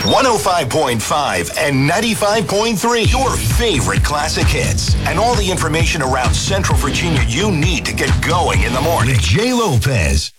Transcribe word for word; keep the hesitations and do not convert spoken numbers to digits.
one oh five point five and ninety-five point three. Your favorite classic hits. And all the information around Central Virginia you need to get going in the morning. With Jay Lopez.